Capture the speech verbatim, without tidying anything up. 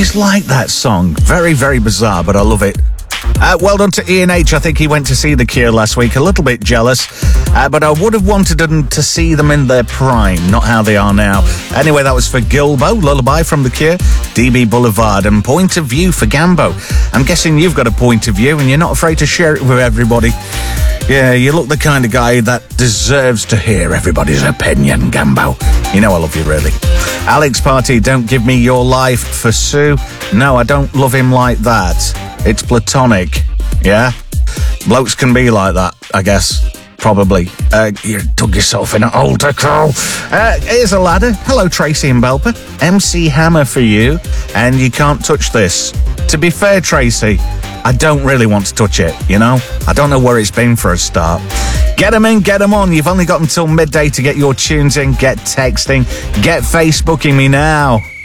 always liked that song. Very, very bizarre, but I love it. Uh, well done to Ian H. I think he went to see The Cure last week. A little bit jealous, uh, but I would have wanted them to see them in their prime, not how they are now. Anyway, that was for Gilbo, Lullaby from The Cure, D B Boulevard, and Point of View for Gambo. I'm guessing you've got a point of view and you're not afraid to share it with everybody. Yeah, you look the kind of guy that deserves to hear everybody's opinion, Gambo. You know I love you, really. Alex Party, Don't Give Me Your Life for Sue. No, I don't love him like that. It's platonic, yeah? Blokes can be like that, I guess. Probably. Uh, you dug yourself in an altar, Carl. Uh, here's a ladder. Hello, Tracy and Belper. M C Hammer for you, and you can't touch this. To be fair, Tracy, I don't really want to touch it, you know? I don't know where it's been for a start. Get them in, get them on. You've only got until midday to get your tunes in. Get texting. Get Facebooking me now.